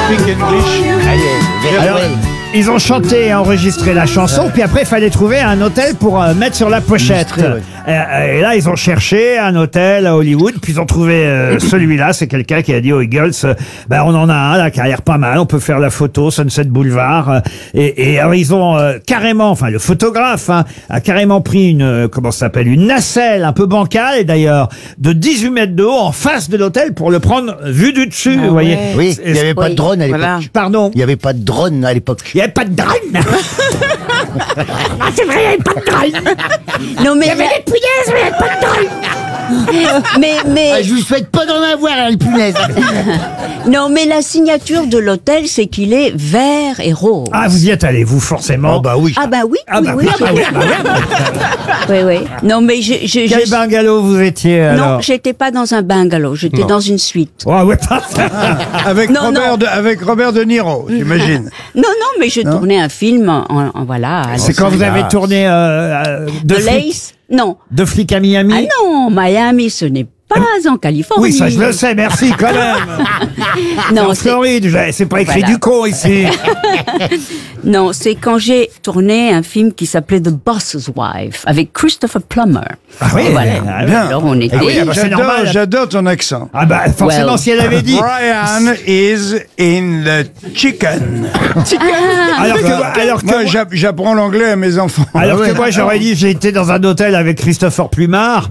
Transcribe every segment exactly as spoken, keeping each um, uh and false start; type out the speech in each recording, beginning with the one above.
speak English. Alors, ils ont chanté et enregistré la chanson, puis après il fallait trouver un hôtel pour euh, mettre sur la pochette. Ouais. Euh, et là ils ont cherché un hôtel à Hollywood, puis ils ont trouvé euh, celui-là. C'est quelqu'un qui a dit aux Eagles, euh, ben on en a un là qui a l'air pas mal, on peut faire la photo Sunset Boulevard. Euh, et, et alors ils ont euh, carrément, enfin le photographe hein, a carrément pris une euh, comment ça s'appelle, une nacelle un peu bancale, et d'ailleurs de dix-huit mètres de haut en face de l'hôtel pour le prendre vue du dessus. Ah vous voyez. ouais. Oui, il n'y avait pas Oui. de drone à l'époque. Voilà. Pardon. Il n'y avait pas de drone à l'époque. Il n'y avait pas de drone. Ah, c'est vrai, il n'y avait pas de drone. Non, mais. Il y avait des punaises, mais il n'y avait pas de drone. Mais, mais, Ah, je vous souhaite pas d'en avoir, hein, les punaises. non, mais la signature de l'hôtel, c'est qu'il est vert et rose. Ah, vous y êtes allé, vous, forcément. Oh bah oui. Ah bah oui, Ah oui, bah oui, oui, ah bah oui, bah oui, bah oui. oui, oui. Non, mais je, je, Quel je- bungalow vous étiez alors? non, j'étais pas dans un bungalow, j'étais Non. dans une suite. Oh, ouais, pas Avec, Non, Robert non. De, avec Robert De Niro, j'imagine. Non, non, mais je tournais un film en, en- voilà. à C'est Los quand vous Angeles. avez tourné euh, euh, de, De flic, Lace. Non. de flic à Miami. Ah non, Miami, ce n'est pas en Californie. Oui, ça je le sais, merci quand même. Non, en c'est Floride, je- c'est pas écrit Voilà. du con ici. non, c'est quand j'ai tourné un film qui s'appelait The Boss's Wife avec Christopher Plummer. Ah oui, voilà. ah oui. Bien. Alors on était. Ah oui, ah bah, c'est J'adore, normal. j'adore ton accent. Ah bah forcément, Well. si elle avait dit. Brian is in the chicken. Alors que, alors que Moi, moi, j'app- j'apprends l'anglais à mes enfants. alors Ah que ouais. moi j'aurais dit j'ai été dans un hôtel avec Christopher Plumard.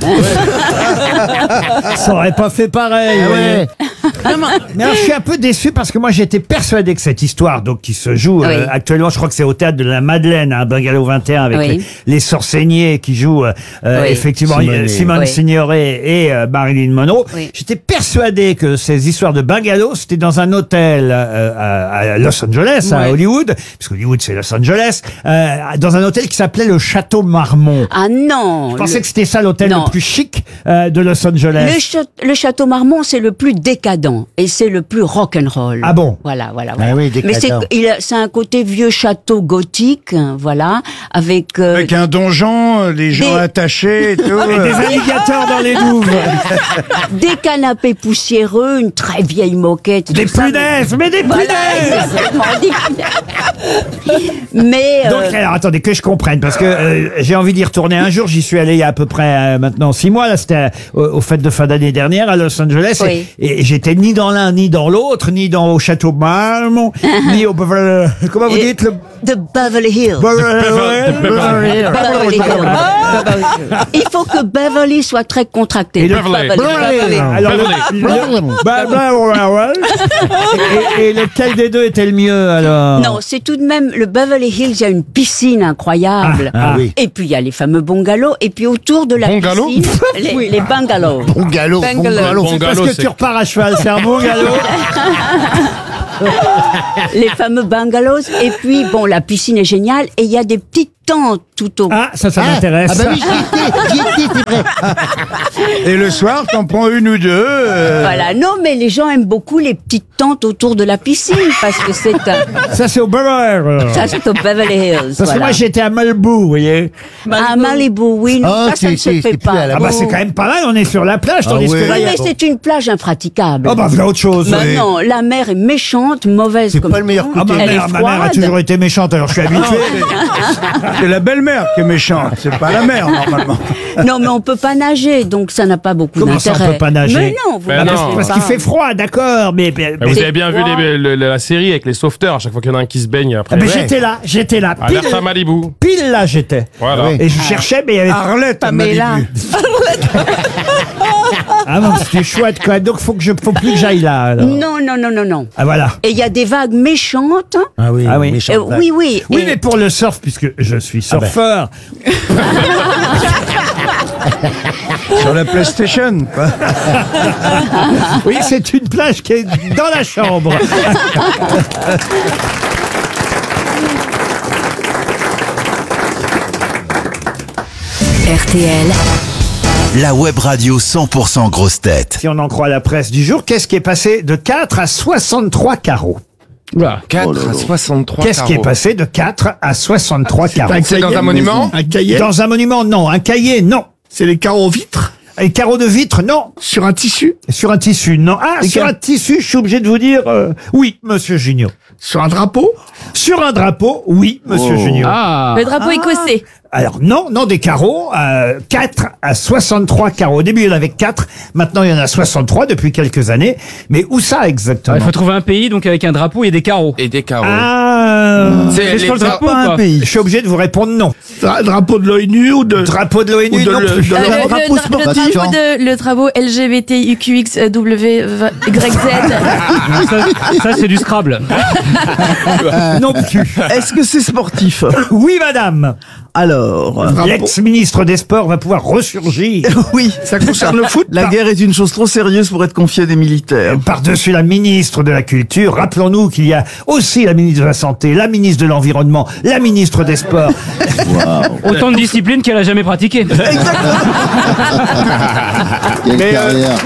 Ça aurait pas fait pareil. vous voyez. Ouais. Mais alors, je suis un peu déçu parce que moi j'étais persuadé que cette histoire, donc qui se joue euh, Oui. actuellement, je crois que c'est au théâtre de la Madeleine, à Bungalow vingt et un, avec Oui. les, les Sorceigniers qui jouent euh, euh, Oui. effectivement Simone euh, et- Simone Oui. Signoret et euh, Marilyn Monroe. Oui. J'étais persuadé que ces histoires de bungalow, c'était dans un hôtel euh, à, à Los Angeles, à Oui. Hollywood, parce que Hollywood c'est Los Angeles, euh, dans un hôtel qui s'appelait le Château Marmont. Ah non. Je pensais le- que c'était ça l'hôtel Non. le plus chic euh, de Los Angeles. Le, cha- le château Marmont, c'est le plus décadent et c'est le plus rock'n'roll. Ah bon? Voilà, voilà. Ah voilà. oui, décadent. Mais c'est il a- c'est un côté vieux château gothique, hein, voilà, avec. euh, Avec un donjon, les gens Des- attachés et tout. Et des alligators dans les douves. des canapés poussiéreux, une très vieille moquette. Des tout ça, punaises, mais des Voilà, punaises. exactement, des punaises. Mais euh, Donc, alors, attendez, que je comprenne, parce que euh, j'ai envie d'y retourner un jour. J'y suis allé il y a à peu près euh, maintenant six mois. Là, c'était euh, au, au fête de fin d'année dernière à Los Angeles. Oui. Et, et j'étais ni dans l'un ni dans l'autre, ni dans au Château Marmont, ni au Beverly. Comment vous Et- dites le de Beverly Hills. Beverly- Beverly Hills. Beverly Hills. Il faut que Beverly soit très contracté. Et le- Beverly. Beverly. Beverly. Alors, le- le- bah, bah, ouais, ouais. Et, et lequel des deux était le mieux alors? Non, c'est tout de même le Beverly Hills. Il y a une piscine incroyable. Ah, ah oui. Et puis il y a les fameux bungalows. Et puis autour de la Bungalow piscine, les, les bungalows. Bon galop, bon Bungalow. galop. C'est parce Bungalow, que c'est- tu repars à cheval, c'est un bon galop. les fameux bungalows. Et puis bon, la piscine est géniale. Et il y a des petites tentes tout au. Ah, ça, ça Ah, m'intéresse. Ah bah oui, j'y étais, j'y étais, c'est vrai. Et le soir, t'en prends une ou deux. euh, Voilà, non, mais les gens aiment beaucoup les petites tentes autour de la piscine parce que c'est un. Ça, c'est au Beverly. alors. Ça, c'est au Beverly Hills. Parce que voilà. moi, j'étais à Malibu, vous voyez. À Malibu, oui, non, Oh, ça, ça ne c'est- se c'est- fait c'est plus pas. à la Ah bah, c'est quand même pas mal, on est sur la plage, Ah tandis ouais. que là, Oui, il y a... mais c'est une plage impraticable. Ah bah, voilà autre chose. Bah oui. non, la mer est méchante, mauvaise C'est comme pas le meilleur Ah, côté. ma Elle mère, est ma mère a froide. toujours été méchante, alors je suis habitué. C'est la belle-mère qui est méchante, c'est pas la mère normalement. Non, mais on peut pas nager, donc ça n'a pas beaucoup Comment ça, d'intérêt. on peut pas nager? Mais non, vous Ben Ah, ne parce non. parce pas. qu'il fait froid, d'accord, mais... mais- Bah, vous mais- avez bien vu froid. les- le- la série avec les sauveteurs, à chaque fois qu'il y en a un qui se baigne après. Ah, mais Ouais. j'étais là, j'étais là, Alerte pile, à Malibu. pile là j'étais. Voilà. Oui. Et je cherchais, mais il y avait... Arlette, à Pamela. Malibu. Ah non, c'était chouette quand même, donc faut que je, faut plus que j'aille là. alors. Non, non, non, non, non. Ah voilà. Et il y a des vagues méchantes. Ah oui, Ah oui. méchant Euh, vague. oui, oui. Oui, et- mais pour le surf, puisque je suis surfeur, Sur la PlayStation, quoi. oui, c'est une plage qui est dans la chambre. R T L, La web radio cent pour cent grosse tête. Si on en croit la presse du jour, qu'est-ce qui est passé de quatre à soixante-trois carreaux? quatre à soixante-trois Qu'est-ce qui est passé de quatre à soixante-trois carreaux? C'est dans un monument? Un cahier. Dans un monument, non. Un cahier, non. C'est les carreaux vitres. Les carreaux de vitre, non. Sur un tissu? Sur un tissu, non. Ah, Les sur car- un tissu, je suis obligé de vous dire euh, oui, monsieur Junio. Sur un drapeau? Sur un drapeau, oui, monsieur Oh. Junio. Ah. Le drapeau écossais. Alors non, non, des carreaux, euh, quatre à soixante-trois carreaux. Au début, il y en avait quatre, maintenant il y en a soixante-trois depuis quelques années. Mais où ça exactement? Il faut trouver un pays donc avec un drapeau et des carreaux. Et des carreaux. Ah, C'est C'est sur le les- drapeau ou Pas un pas pays. je suis obligé de vous répondre non. Dra- drapeau de l'ONU ou de... Drapeau de l'ONU, Ou de non le- plus. de Euh, le- le, drapeau le dra- le sportif, drapeau hein. de le drapeau L G B T I Q X W Y Z. ça, ça, c'est du Scrabble. Non plus. Est-ce que c'est sportif? Oui, madame. Alors, Drapeau. L'ex-ministre des Sports va pouvoir ressurgir. oui. Ça concerne le foot? La guerre est une chose trop sérieuse pour être confiée à des militaires. Par-dessus la ministre de la Culture, rappelons-nous qu'il y a aussi la ministre de la Santé, la ministre de l'Environnement, la ministre des Sports. Autant de disciplines qu'elle a jamais pratiquées. Quelle Mais, euh, carrière.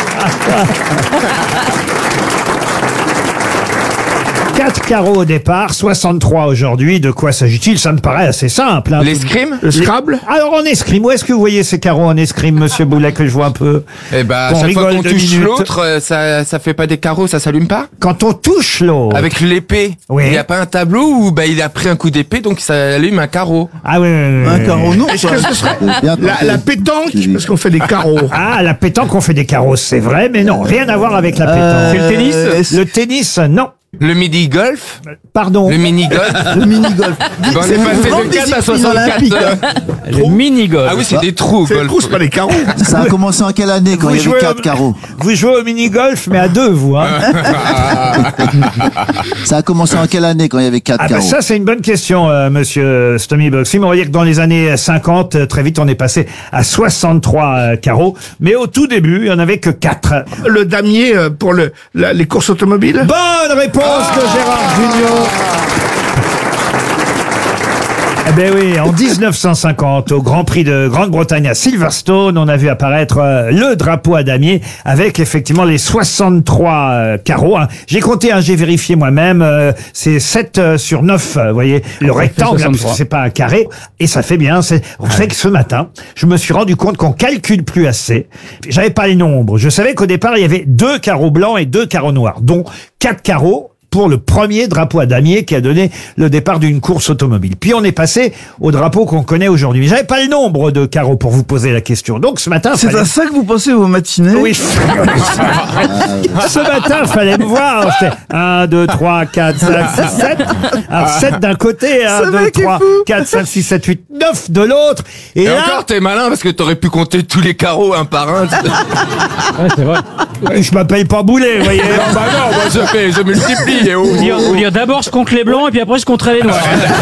Quatre carreaux au départ, soixante-trois aujourd'hui. De quoi s'agit-il? Ça me paraît assez simple. Hein. L'escrime? Le Scrabble? Alors en escrime, où est-ce que vous voyez ces carreaux en escrime, monsieur Boulet, que je vois un peu? Eh ben, à Qu'on chaque fois rigole qu'on deux touche minutes. l'autre, euh, ça, ça fait pas des carreaux, ça s'allume pas? Quand on touche l'autre. Avec l'épée. Oui. Il y a pas un tableau où, bah, il a pris un coup d'épée, donc ça allume un carreau. Ah oui, oui, oui, Un oui. carreau, non. Est-ce que ce serait C'est bien la, tenté. la pétanque? Parce qu'on fait des carreaux. Ah, la pétanque, on fait des carreaux, c'est vrai, mais non, rien à voir avec la pétanque. C'est le tennis Euh, est-ce- Le tennis, non. Le midi-golf? Pardon. Le mini-golf? Le mini-golf. Bah, on C'est est une passé grande de quatre à discipline soixante-quatre. olympique, Le mini-golf. Ah oui, c'est des trous au C'est des golf. trous, c'est pas des carreaux. Ça a commencé en quelle année quand Vous il y jouez avait au- quatre carreaux? Vous jouez au mini-golf, mais à deux, vous. Hein. Ça a commencé en quelle année quand il y avait quatre Ah ben carreaux? ça, c'est une bonne question, euh, monsieur Stomy Boxing. On va dire que dans les années cinquante, euh, très vite, on est passé à soixante-trois euh, carreaux. Mais au tout début, il n'y en avait que quatre. Le damier euh, pour le, la- les courses automobiles? Bonne réponse de Gérard Junior. Eh ben oui, en dix-neuf cent cinquante, au Grand Prix de Grande-Bretagne à Silverstone, on a vu apparaître euh, le drapeau à damier avec effectivement les soixante-trois euh, carreaux. hein. J'ai compté, hein, j'ai vérifié moi-même, euh, c'est sept euh, sur neuf, euh, vous voyez, le rectangle, hein, parce que soixante-trois. c'est pas un carré, et ça fait bien. C'est vous savez que ce matin, je me suis rendu compte qu'on calcule plus assez. J'avais pas les nombres. Je savais qu'au départ, il y avait deux carreaux blancs et deux carreaux noirs, dont quatre carreaux pour le premier drapeau à damier qui a donné le départ d'une course automobile. Puis on est passé au drapeau qu'on connaît aujourd'hui. Mais j'avais pas le nombre de carreaux pour vous poser la question. Donc ce matin, C'est fallait... à ça que vous passez vos matinées? Oui. Ce matin, fallait me voir. C'était un, deux, trois, quatre, cinq, six, sept. Alors sept d'un côté, un, Ce deux, mec est trois, fou. quatre, cinq, six, sept, huit, neuf de l'autre. Et, Et là, encore, t'es malin parce que t'aurais pu compter tous les carreaux un par un. Ouais, c'est vrai. je m'appelle pas Boulet, vous voyez. Non, bah non, moi je fais, je multiplie. Et oh, Ou dire, ou dire d'abord je compte les blancs et puis après je compterai les noirs.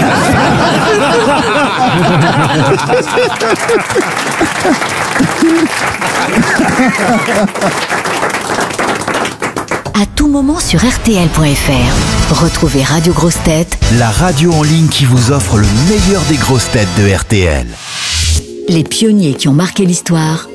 À tout moment sur R T L point F R. Retrouvez Radio Grosses Têtes La radio en ligne qui vous offre le meilleur des grosses têtes de R T L. les pionniers qui ont marqué l'histoire,